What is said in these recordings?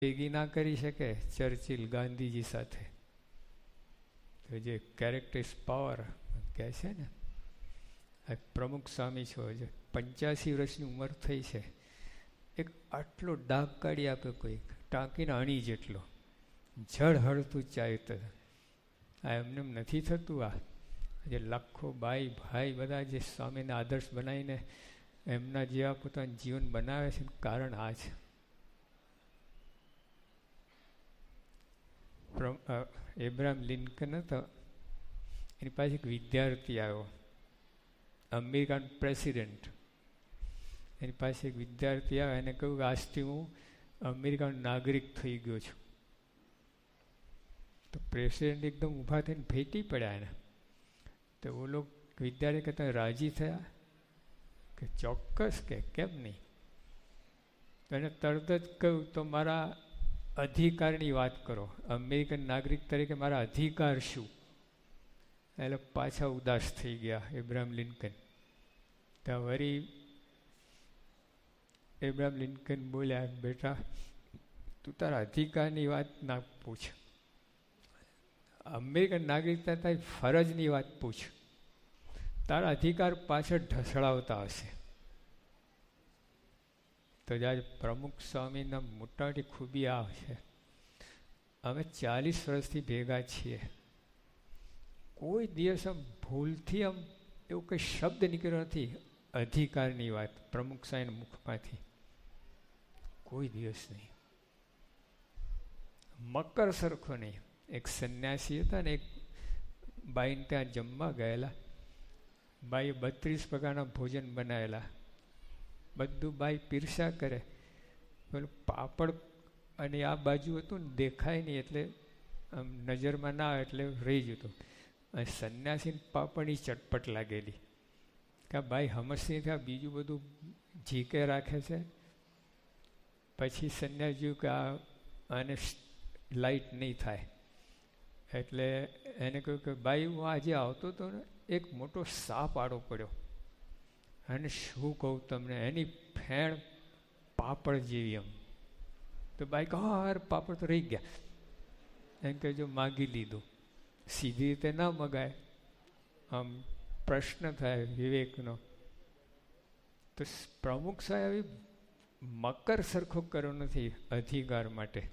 ભેગી ના કરી શકે ચર્ચિલ ગાંધીજી સાથે. તો જે કેરેક્ટર ઇઝ પાવર કહે છે ને, આ પ્રમુખ સ્વામી છો, જે 85 વર્ષની ઉંમર થઈ છે, એક આટલો ડાઘ કાઢી આપે કોઈક ટાંકીને અણી જેટલો, જળ હળતું ચાહતું. આ એમને નથી થતું. આ જે લાખો બાઈ ભાઈ બધા જે સ્વામીને આદર્શ બનાવીને એમના જેવા પોતાનું જીવન બનાવે છે, કારણ આ છે. એબ્રાહમ લિંકન હતો, એની પાસે એક વિદ્યાર્થી આવ્યો, અમેરિકન પ્રેસિડેન્ટ. એની પાસે એક વિદ્યાર્થી આવ્યો, એને કહ્યું કે આજથી હું અમેરિકન નાગરિક થઈ ગયો છું. તો પ્રેસિડેન્ટ એકદમ ઊભા થઈને ભેટી પડ્યા એને. તો ઓલો વિદ્યાર્થી કે તમે રાજી થયા? કે ચોક્કસ, કે કેમ નહીં? તો એને તરત જ કહ્યું તો મારા અધિકારની વાત કરો, અમેરિકન નાગરિક તરીકે મારા અધિકાર શું? એટલે પાછા ઉદાસ થઈ ગયા એબ્રાહમ લિંકન. તો વળી એબ્રાહમ લિંકન બોલ્યા, બેટા તું તારા અધિકારની વાત ના પૂછ, અમેરિકન નાગરિકતા તારી ફરજની વાત પૂછ. તારા અધિકાર પાછળ ઢસડાવતા હશે. તો આજે પ્રમુખ સ્વામીના મોટા મોટી ખૂબી આ છે, અમે 40 વર્ષથી ભેગા છીએ, કોઈ દિવસ આમ ભૂલથી આમ એવું કંઈ શબ્દ નીકળ્યો નથી અધિકારની વાત પ્રમુખ સ્વામીના મુખમાંથી, કોઈ દિવસ નહીં. મકર સરખો નહીં. એક સંન્યાસી હતા ને, એક બાઈને ત્યાં જમવા ગયેલા. બાઈએ 32 પ્રકારના ભોજન બનાવેલા, બધું બાઈ પીરસા કરે. પેલું પાપડ અને આ બાજુ હતું ને, દેખાય નહીં એટલે આમ નજરમાં ના આવે એટલે રહી જતું. અને સંન્યાસીને પાપડની ચટપટ લાગેલી કે આ બાઈ હમસની થયા, બીજું બધું ઝીકે રાખે છે. પછી સંન્યાસી કે આને લાઈટ નહીં થાય, એટલે એને કહ્યું કે બાઈ હું આજે આવતો હતો ને, એક મોટો સાપ આડો પડ્યો, અને શું કહું તમને, એની ફેણ પાપડ જેવી એમ. તો બાઈ કહો હાર પાપડ તો રહી ગયા. એમ કે જો માગી લીધું. સીધી રીતે ના મગાય, આમ પ્રશ્ન થાય વિવેકનો. તો પ્રમુખ સાહેબ મકર સરખો કર્યો નથી અધિકાર માટે.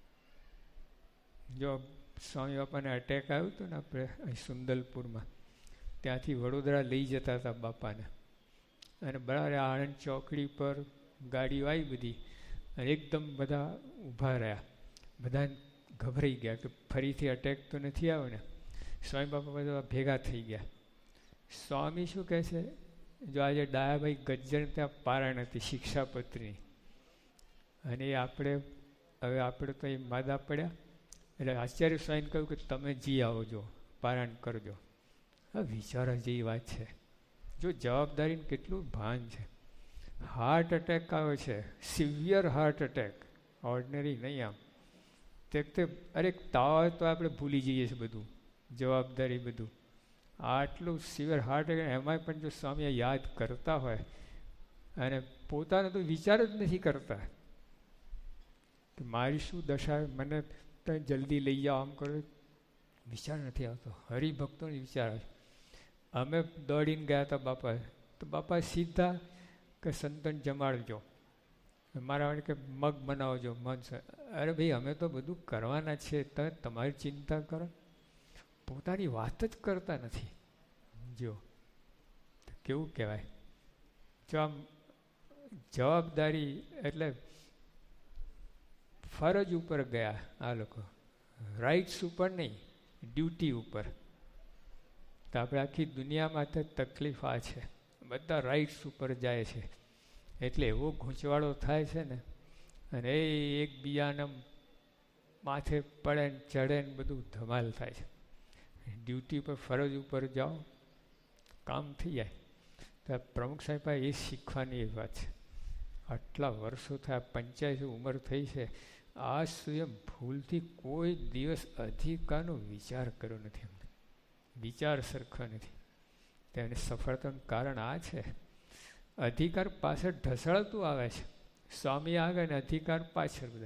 જો સ્વામી બાપાને અટેક આવ્યું હતું ને, આપણે અહીં સુંદલપુરમાં, ત્યાંથી વડોદરા લઈ જતા હતા બાપાને, અને બરાબર આણંદ ચોકડી પર ગાડીઓ આવી બધી, અને એકદમ બધા ઊભા રહ્યા. બધા ગભરાઈ ગયા કે ફરીથી અટેક તો નથી આવ્યો ને. સ્વામી બાપા બધા ભેગા થઈ ગયા. સ્વામી શું કહે છે, જો આજે ડાયાભાઈ ગજ્જર ત્યાં પારાયણ હતી શિક્ષાપત્રની, અને એ આપણે તો એ માદા પડ્યા, એટલે આચાર્ય સ્વામીને કહ્યું કે તમે જી આવજો, પારાયણ કરજો. આ વિચારા જેવી વાત છે. જો જવાબદારીનું કેટલું ભાન છે. હાર્ટ એટેક આવે છે, સિવિયર હાર્ટ એટેક, ઓર્ડિનરી નહીં. આમ તે અરે તાવ તો આપણે ભૂલી જઈએ છીએ બધું, જવાબદારી બધું. આટલું સિવિયર હાર્ટ એટેક, એમાંય પણ જો સ્વામી યાદ કરતા હોય અને પોતાનો તો વિચાર જ નથી કરતા કે મારી શું દશા, મને કંઈ જલ્દી લઈ જાઓ, આમ કરો, વિચાર નથી આવતો. હરિભક્તોને વિચાર આવે. અમે દોડીને ગયા હતા બાપા, તો બાપા સીધા કે સંતન જમાડજો, મારા કે મગ બનાવજો મન. અરે ભાઈ અમે તો બધું કરવાના છે, તમે તમારી ચિંતા કરો, પોતાની વાત જ કરતા નથી. જો કેવું કહેવાય. જો આમ જવાબદારી એટલે ફરજ ઉપર ગયા આ લોકો, રાઇટ્સ ઉપર નહીં, ડ્યુટી ઉપર. તો આપણે આખી દુનિયામાં તો તકલીફ આ છે, બધા રાઇટ્સ ઉપર જાય છે, એટલે એવો ગૂંચવાડો થાય છે ને, અને એ એકબીજાને માથે પડે ને ચડે ને બધું ધમાલ થાય છે. ડ્યુટી પર ફરજ ઉપર જાઓ, કામ થઈ જાય. તો પ્રમુખ સાહેબ એ શીખવાની એ વાત છે. આટલા વર્ષો થયા, 85 ઉંમર થઈ છે, આજ સુધી ભૂલથી કોઈ દિવસ અધિકારનો વિચાર કર્યો નથી. એમને વિચાર સરખો નથી. તેને સફળતાનું કારણ આ છે. અધિકાર પાછળ ઢસડાતું આવે છે. સ્વામી આગળ ને અધિકાર પાછળ બધા.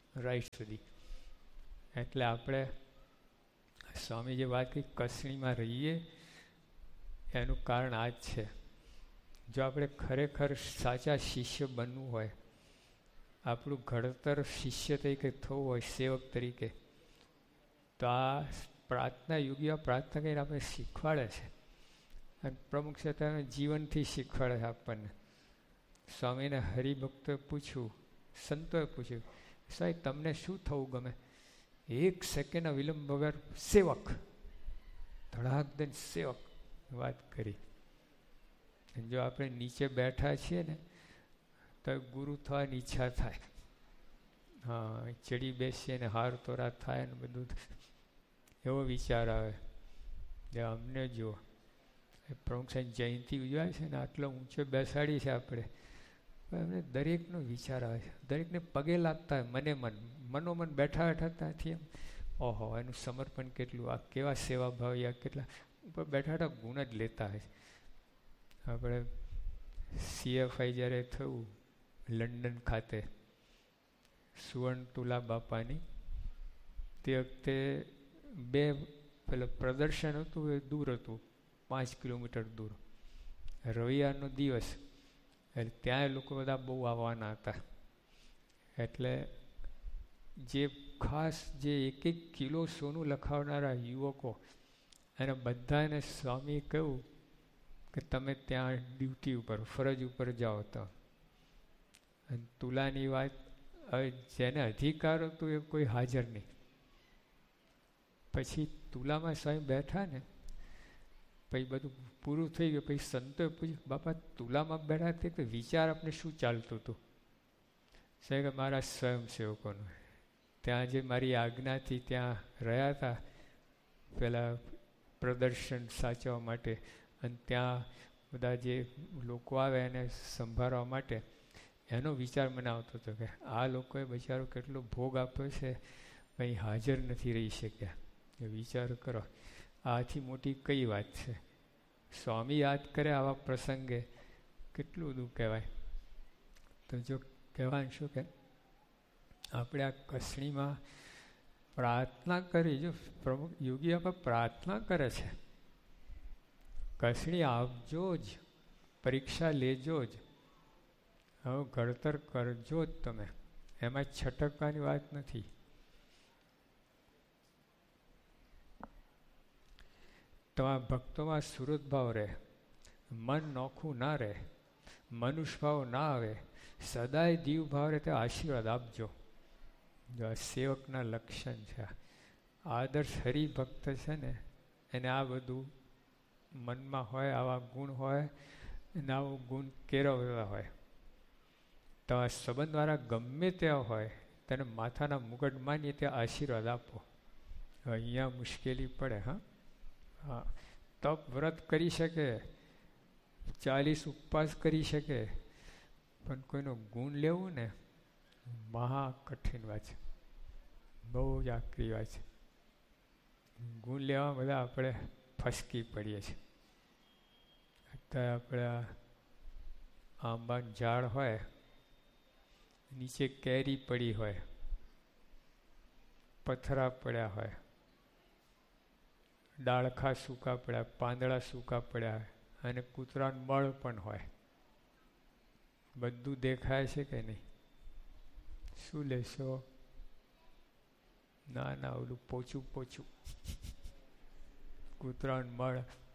રાઈટ સુધી. એટલે આપણે સ્વામી જે વાત કરી કસણીમાં રહીએ એનું કારણ આ જ છે. જો આપણે ખરેખર સાચા શિષ્ય બનવું હોય, આપણું ઘડતર શિષ્ય તરીકે થવું હોય, સેવક તરીકે, તો આ પ્રાર્થના યોગીઓ પ્રાર્થના કરીને આપણે શીખવાડે છે. અને પ્રમુખ ક્ષેત્રના જીવનથી શીખવાડે છે આપણને. સ્વામીને હરિભક્તોએ પૂછ્યું, સંતોએ પૂછ્યું, સાહેબ તમને શું થવું ગમે? 1 સેકન્ડના વિલંબ વગર સેવક, ધડાકદન સેવક વાત કરી. જો આપણે નીચે બેઠા છીએ ને તો ગુરુ થવાની ઈચ્છા થાય. હા, ચડી બેસીએ ને હાર તોરા થાય ને બધું એવો વિચાર આવે. જે અમને જુઓ, પ્રમુખ સાહેબ જયંતિ ઉજવાય છે ને, આટલો ઊંચો બેસાડી છે આપણે, એમને દરેકનો વિચાર આવે છે. દરેકને પગે લાગતા હોય મનોમન બેઠા બેઠા ત્યાંથી એમ ઓહો એનું સમર્પણ કેટલું, આ કેવા સેવાભાવી, આ કેટલા ઉપર બેઠા બેઠા ગુણ જ લેતા હોય. આપણે CFI જ્યારે થયું લંડન ખાતે સુવર્ણ તુલા બાપાની, તે વખતે 2 પેલું પ્રદર્શન હતું, એ દૂર હતું, 5 કિલોમીટર દૂર, રવિવારનો દિવસ, એટલે ત્યાં લોકો બધા બહુ આવવાના હતા. એટલે જે ખાસ જે 1-1 કિલો સોનું લખાવનારા યુવકો, એને બધાને સ્વામીએ કહ્યું કે તમે ત્યાં ડ્યુટી ઉપર ફરજ ઉપર જાઓ. તો અને તુલાની વાત, હવે જેને અધિકાર હતો એ કોઈ હાજર નહીં. પછી તુલામાં સ્વામી બેઠા ને, પછી બધું પૂરું થઈ ગયું. પછી સંતોએ પૂછ્યું, બાપા તુલામાં બેઠા તે કે વિચાર આપણે શું ચાલતું હતું? સાહેબ કે મારા સ્વયંસેવકોનું, ત્યાં જે મારી આજ્ઞાથી ત્યાં રહ્યા હતા પેલા પ્રદર્શન સાચવવા માટે, અને ત્યાં બધા જે લોકો આવે એને સંભાળવા માટે, એનો વિચાર મને આવતો હતો કે આ લોકોએ બિચારો કેટલો ભોગ આપ્યો છે, અહીં હાજર નથી રહી શક્યા. એ વિચાર કરો, આથી મોટી કઈ વાત છે? સ્વામી યાદ કરે આવા પ્રસંગે કેટલું બધું કહેવાય. તો જો કહેવાનું શું કે આપણે આ કસણીમાં પ્રાર્થના કરી, જો પ્રમુખ યોગી આપણે પ્રાર્થના કરે છે, કસણી આપજો જ, પરીક્ષા લેજો જ, હવે ઘડતર કરજો જ તમે, એમાં છટકવાની વાત નથી. તમારા ભક્તોમાં સુરત ભાવ રહે, મન નોખું ના રહે, મનુષ્ય ભાવ ના આવે, સદાય દીવ ભાવ રહે, તે આશીર્વાદ આપજો. જો આ સેવકના લક્ષણ છે. આદર્શ હરિભક્ત છે ને, એને આ બધું મનમાં હોય, આવા ગુણ હોય, અને આવો ગુણ કેળવતા હોય. તમારા સંબંધવાળા ગમે ત્યાં હોય, તેને માથાના મુગટ માનીએ તે આશીર્વાદ આપો. અહીંયા મુશ્કેલી પડે. હા, તપ વ્રત કરી શકે, 40 ઉપવાસ કરી શકે, પણ કોઈનો ગુણ લેવું ને મહા કઠિન વાત છે, બહુ જ આકરી વાત છે. ગુણ લેવા બધા આપણે ફસકી પડીએ છીએ. અત્યારે આપણે આંબાનું ઝાડ હોય, નીચે કેરી પડી હોય, પથરા પડ્યા હોય, ડાળખા સૂકા પડ્યા, પાંદડા સૂકા પડ્યા, અને કૂતરાનું બળ પણ હોય. બધું દેખાય છે કે નહીં? શું લેશો? ના ના, ઓલું પોચું પોચું કૂતરાનું બળ.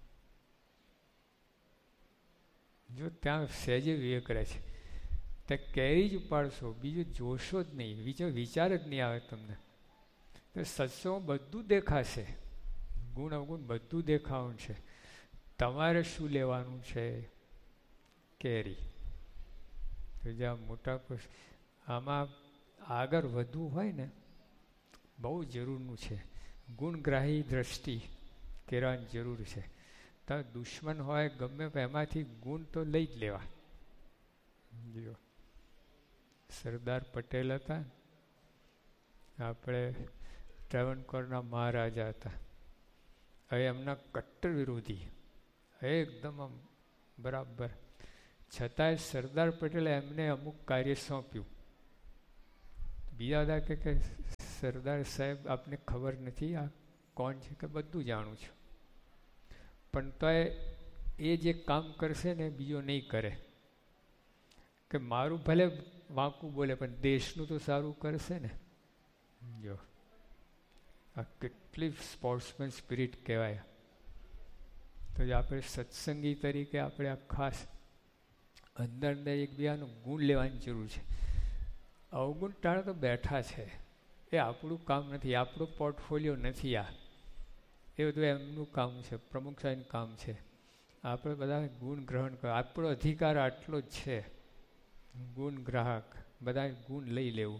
જો ત્યાં સહેજે વિવેક રહે છે, ત્યાં કેરી જ ઉપાડશો, બીજું જોશો જ નહીં, બીજો વિચાર જ નહીં આવે તમને. તો સત્સંગ બધું દેખાશે, ગુણ અવગુણ બધું દેખાવાનું છે. તમારે શું લેવાનું છે? કેરી. તો જ્યાં મોટા આમાં આગળ વધવું હોય ને, બહુ જરૂરનું છે. ગુણગ્રાહી દ્રષ્ટિ કેળવવાની જરૂર છે. તો દુશ્મન હોય ગમે એમાંથી ગુણ તો લઈ જ લેવા. જો સરદાર પટેલ હતા, આપણે ટ્રાવણકોરના મહારાજા હતા, હવે એમના કટ્ટર વિરોધી, એકદમ આમ બરાબર, છતાંય સરદાર પટેલે એમને અમુક કાર્ય સોંપ્યું. બીજા બધા કે સરદાર સાહેબ આપને ખબર નથી આ કોણ છે, કે બધું જાણું છું, પણ તોય એ જે કામ કરશે ને બીજો નહીં કરે, કે મારું ભલે વાંકું બોલે પણ દેશનું તો સારું કરશે ને. જો આ કેટલી સ્પોર્ટ્સમેન સ્પિરિટ કહેવાય. તો આપણે સત્સંગી તરીકે આપણે આ ખાસ અંદર અંદર એકબીજાનું ગુણ લેવાની જરૂર છે. અવગુણ ટાળે તો બેઠા છે, એ આપણું કામ નથી, આપણું પોર્ટફોલિયો નથી. આ એ બધું એમનું કામ છે, પ્રમુખ સાહેબનું કામ છે. આપણે બધા ગુણ ગ્રહણ કરો. આપણો અધિકાર આટલો જ છે, ગુણ ગ્રાહક, બધા ગુણ લઈ લેવું.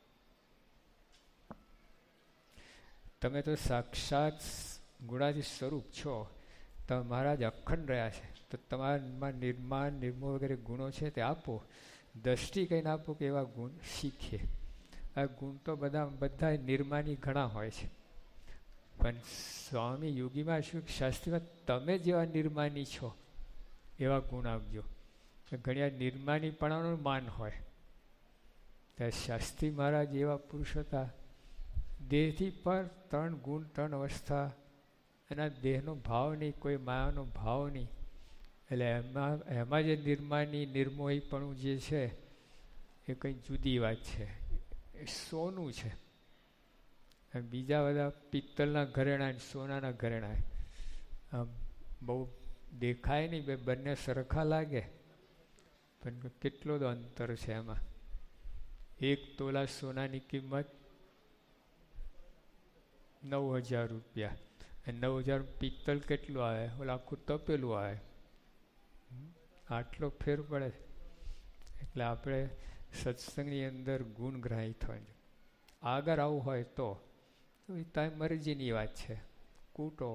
તમે તો સાક્ષાત ગુણાથી સ્વરૂપ છો, તમે મહારાજ અખંડ રહ્યા છે, તો તમારામાં નિર્માણ નિર્મો વગેરે ગુણો છે તે આપો, દ્રષ્ટિ કહીને આપો કે એવા ગુણ શીખીએ. આ ગુણ તો બધા નિર્માની ઘણા હોય છે, પણ સ્વામી યોગીમાં શું શાસ્ત્રીમાં તમે જેવા નિર્માની છો એવા ગુણ આપજો. ઘણી વાર નિર્માનીપણાનું માન હોય, ત્યારે શાસ્ત્રી મહારાજ એવા પુરુષ હતા, દેહથી પર 3 ગુણ 3 અવસ્થા, એના દેહનો ભાવ નહીં, કોઈ માયાનો ભાવ નહીં. એટલે એમાં જે નિર્માની નિર્મોહીપણું જે છે એ કંઈ જુદી વાત છે, એ સોનું છે. બીજા બધા પિત્તળના ઘરેણા સોનાના ઘરેણા આમ બહુ દેખાય નહીં, બંને સરખા લાગે, પણ કેટલો તો અંતર છે એમાં. 1 તોલા સોનાની કિંમત 9,000 રૂપિયા, અને 9,000 પિત્તળ કેટલું આવે, ઓલા આખું તપેલું આવે, આટલો ફેર પડે. એટલે આપણે સત્સંગની અંદર ગુણગ્રાહી થવાનું. આગળ આવું હોય તો એ તારી મરજીની વાત છે, કૂટો.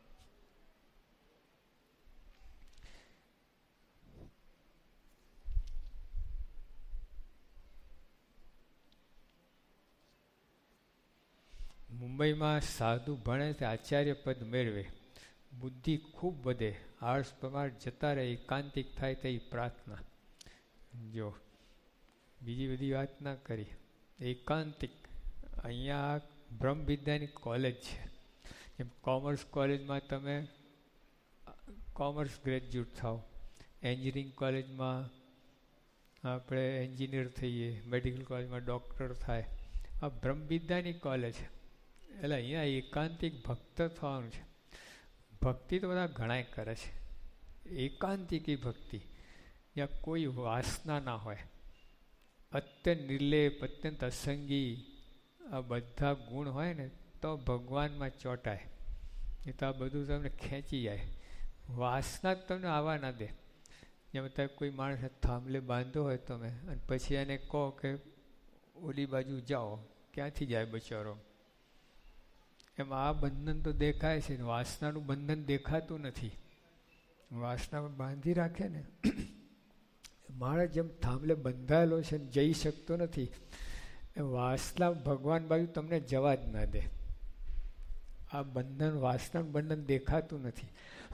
મુંબઈમાં સાધુ ભણે તે આચાર્ય પદ મેળવે, બુદ્ધિ ખૂબ વધે, આળસ પ્રમાણ જતા રહે, એકાંતિક થાય તે પ્રાર્થના. જો બીજી બધી વાત ના કરી, એકાંતિક. અહીંયા બ્રહ્મ વિદ્યાની કોલેજ છે, જેમ કોમર્સ કોલેજમાં તમે કોમર્સ ગ્રેજ્યુએટ થાવ, એન્જિનિયરિંગ કોલેજમાં આપણે એન્જિનિયર થઈએ, મેડિકલ કોલેજમાં ડૉક્ટર થાય. આ બ્રહ્મ વિદ્યાની કોલેજ છે. એટલે અહીંયા એકાંતિક ભક્ત થવાનું છે. ભક્તિ તો બધા ઘણાય કરે છે, એકાંતિકી ભક્તિ, જ્યાં કોઈ વાસના ના હોય, અત્યંત નિર્લેપ, અત્યંત અસંગી, આ બધા ગુણ હોય ને તો ભગવાનમાં ચોંટાય. એ તો આ બધું તમને ખેંચી જાય. વાસના જ તમને આવવા ના દે. જેમ તમે કોઈ માણસને થાંભલે બાંધો હોય તમે, અને પછી એને કહો કે ઓલી બાજુ જાઓ, ક્યાંથી જાય બચારો? એમાં આ બંધન તો દેખાય છે, વાસનાનું બંધન દેખાતું નથી. વાસના બાંધી રાખે ને માણસ જેમ થાંભલે બંધાયેલો છે ને જઈ શકતો નથી, એ વાસના ભગવાન બાજુ તમને જવા જ ના દે. આ બંધન, વાસનાનું બંધન દેખાતું નથી.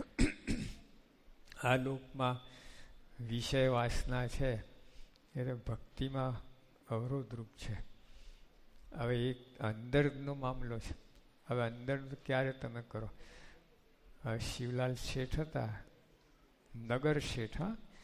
આ લોકમાં વિષય વાસના છે એટલે ભક્તિમાં અવરોધરૂપ છે. હવે એક અંદરનો મામલો છે. હવે અંદર ક્યારે તમે કરો? શિવલાલ શેઠ હતા, નગર શેઠ,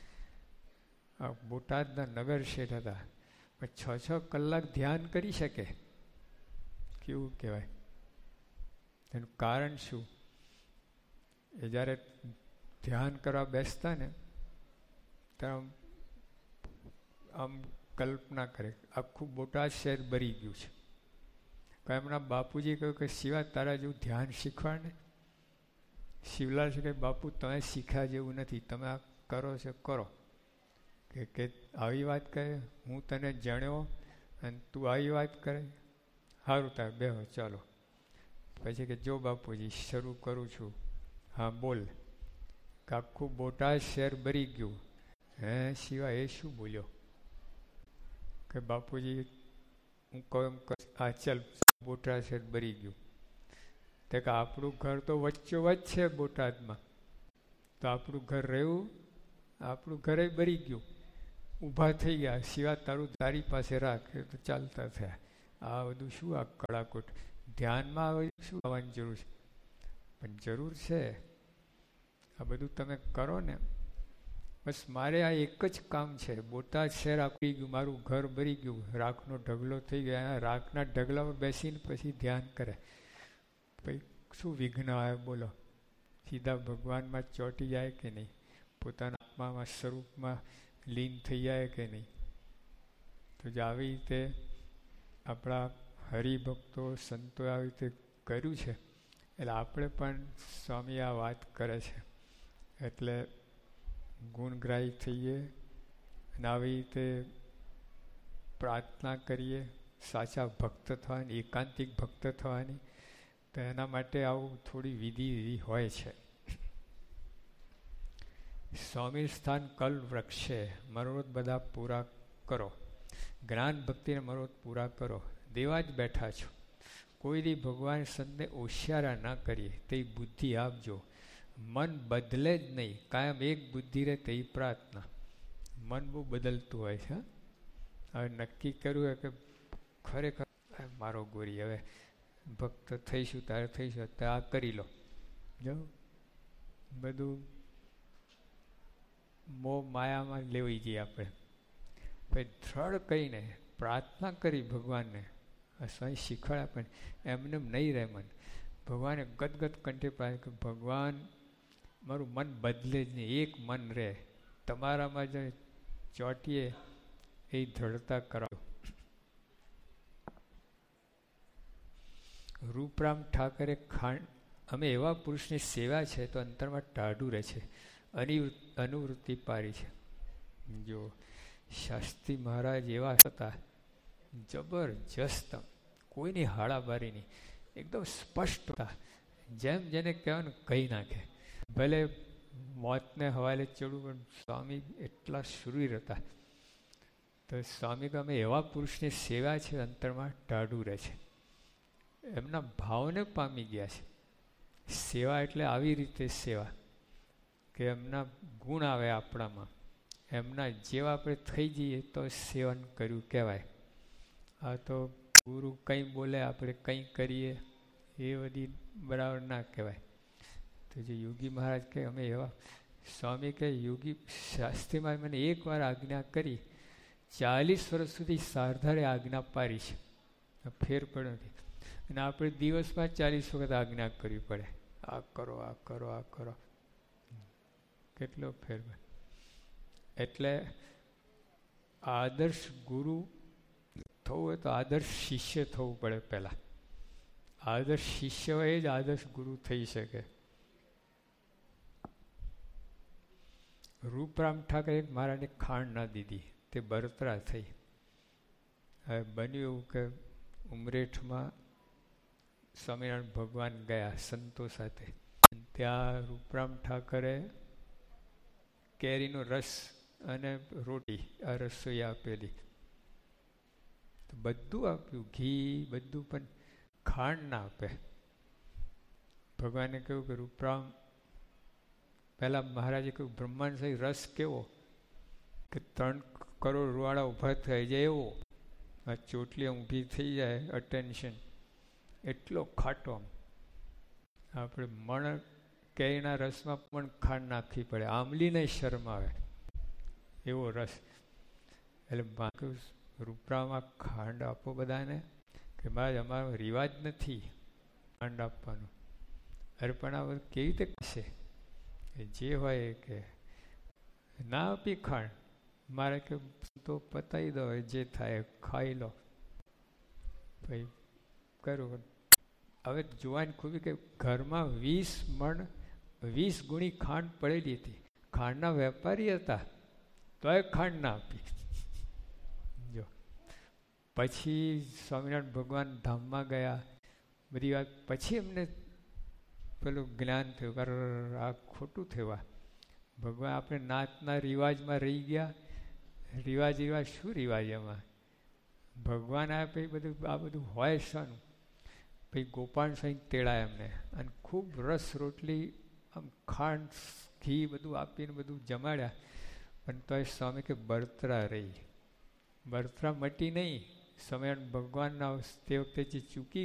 બોટાદના નગર શેઠ હતા, પણ 6 કલાક ધ્યાન કરી શકે. કેવું કહેવાય? એનું કારણ શું? એ જ્યારે ધ્યાન કરવા બેસતા ને ત્યારે આમ કલ્પના કરે આખું બોટાદ શહેર ભરી ગયું છે. એમના બાપુજી કહ્યું કે શિવા તારા જેવું ધ્યાન શીખવાડ ને. શિવલાલ છે કે બાપુ તમે શીખ્યા જેવું નથી, તમે આ કરો છો કરો. કે આવી વાત કરે, હું તને જાણ્યો અને તું આવી વાત કરે, સારું તાર બેહો ચાલો. પછી કે જો બાપુજી શરૂ કરું છું. હા બોલ. કે આખું બોટાદ શહેર ભરી ગયું. હે શિવા એ શું બોલ્યો? કે બાપુજી હું કહું એમ આ ચાલ બોટાદ શહેર ભરી ગયું. તો કે આપણું ઘર તો વચ્ચોવચ્ચ છે બોટાદમાં, તો આપણું ઘર રહ્યું, આપણું ઘરે ભરી ગયું. ઊભા થઈ ગયા. શિવા તારું તારી પાસે રાખ, એ તો ચાલતા થયા. આ બધું શું આ કડાકોટ ધ્યાનમાં આવે શું આવવાની જરૂર છે? પણ જરૂર છે. આ બધું તમે કરો ને, બસ મારે આ એક જ કામ છે. બોટાદ શહેર આપી ગયું, મારું ઘર ભરી ગયું, રાખનો ઢગલો થઈ ગયો. રાખના ઢગલા પર બેસીને પછી ધ્યાન કરે, પછી શું વિઘ્ન આવે બોલો? સીધા ભગવાનમાં ચોંટી જાય કે નહીં? પોતાના આત્મામાં સ્વરૂપમાં લીન થઈ જાય કે નહીં? તો જ આવી રીતે આપણા હરિભક્તો સંતોએ આવી રીતે કર્યું છે. એટલે આપણે પણ સ્વામી આ વાત કરે છે એટલે ગુણગ્રાહી થઈએ અને આવી રીતે પ્રાર્થના કરીએ સાચા ભક્ત થવાની, એકાંતિક ભક્ત થવાની. તો એના માટે આવું થોડી વિધિ હોય છે. સ્વામી સ્થાન કલ વૃક્ષે મનોરથ બધા પૂરા કરો. જ્ઞાન ભક્તિને મનોરથ પૂરા કરો. દેવા જ બેઠા છો. કોઈ દી ભગવાન સંતને હોશિયારા ના કરીએ તે બુદ્ધિ આપજો. મન બદલે જ નહીં, કાયમ એક બુદ્ધિ રહે તે પ્રાર્થના. મન બહુ બદલતું હોય છે. હવે નક્કી કર્યું હોય કે ખરેખર મારો ગોરી હવે ભક્ત થઈશું, તારે થઈશું, તો આ કરી લો. જો બધું મોહ માયામાં લેવાઈ જઈએ આપણે. પછી દ્રઢ કહીને પ્રાર્થના કરી ભગવાનને. સ્વામી શીખવાડ્યા પણ એમને નહીં રહે મન. ભગવાને ગદગદ કંઠે પ્રાર્થના કે ભગવાન મારું મન બદલે જ નહીં, એક મન રહે. તમારામાં જે ચોંટીએ એ દ્રઢતા કરાવો. રૂપરામ ઠાકરે અમે એવા પુરુષની સેવા છે તો અંતરમાં ટાઢું રહે છે, અનુવૃત્તિ પારી છે. જો શાસ્ત્રી મહારાજ એવા હતા, જબરજસ્ત, કોઈની હાડાબારી નહીં, એકદમ સ્પષ્ટ હતા. જેમ જેને કહેવાનું કહી નાખે. ભલે મોતને હવાલે ચડવું પણ સ્વામી એટલા શૂરવીર હતા. તો સ્વામી કે અમે એવા પુરુષની સેવા છે અંતરમાં ટાઢું રહે છે. એમના ભાવને પામી ગયા છે. સેવા એટલે આવી રીતે સેવા કે એમના ગુણ આવે આપણામાં, એમના જેવા આપણે થઈ જઈએ તો સેવન કર્યું કહેવાય. આ તો ગુરુ કંઈ બોલે આપણે કંઈ કરીએ એ બધી બરાબર ના કહેવાય. તો જે યોગી મહારાજ કહે અમે એવા, સ્વામી કહે યોગી શાસ્ત્રીમાં મને એકવાર આજ્ઞા કરી, 40 વર્ષ સુધી સારધારે આજ્ઞા પારી છે, ફેર પડ્યો નથી. અને આપણે દિવસમાં 40 વખત આજ્ઞા કરવી પડે, આ કરો, આ કરો, આ કરો. કેટલો ફેર પડે. એટલે આદર્શ ગુરુ થવું હોય તો આદર્શ શિષ્ય થવું પડે પહેલાં. આદર્શ શિષ્ય હોય એ જ આદર્શ ગુરુ થઈ શકે. રૂપરામ ઠાકરે મહારાજને ખાંડ ના દીધી, તે બળતરા થઈ. હવે બન્યું એવું કે ઉમરેઠમાં સ્વામિનારાયણ ભગવાન ગયા સંતો સાથે. ત્યાં રૂપરામ ઠાકરે કેરીનો રસ અને રોટી આ રસોઈ આપેલી. તો બધું આપ્યું, ઘી બધું, પણ ખાંડ ના આપે. ભગવાને કહ્યું કે રૂપરામ, પહેલા મહારાજે કહ્યું બ્રહ્માંડ સાહેબ રસ કેવો કે 3 કરોડ રૂવાડા ઊભા થઈ જાય એવો, આ ચોટલી ઊભી થઈ જાય, અટેન્શન એટલો ખાટો. આપણે મણ કેરીના રસમાં પણ ખાંડ નાખવી પડે, આંબલીને શરમ આવે એવો રસ. એટલે રૂપરામાં ખાંડ આપો બધાને કે મહારાજ અમારો રિવાજ નથી ખાંડ આપવાનો. અરે પણ આ બધું કેવી રીતે કરશે? જે હોય કે ના આપી ખાંડ, મારે કે તો પતાવી દો, જે થાય ખાઈ લો. ભાઈ કરું. હવે જોવાની ખૂબી કે ઘરમાં 20 મણ 20 ગુણી ખાંડ પડેલી હતી. ખાંડના વેપારી હતા તોય ખાંડ ના આપી. જો પછી સ્વામિનારાયણ ભગવાન ધામમાં ગયા, બધી વાત પછી એમને પેલું જ્ઞાન થયું, કારણ આ ખોટું થયું. ભગવાન આપણે નાતના રિવાજમાં રહી ગયા. રિવાજ શું રિવાજ? એમાં ભગવાન આ પછી બધું આ બધું હોય શાનું? પછી ગોપાલ સાંઈ તેડાય એમને અને ખૂબ રસ રોટલી આમ ખાંડ ઘી બધું આપીને બધું જમાડ્યા. પણ તો એ સ્વામી કે બળતરા રહી. બળતરા મટી નહીં, સમયણ ભગવાનના તે વખતે જે ચૂકી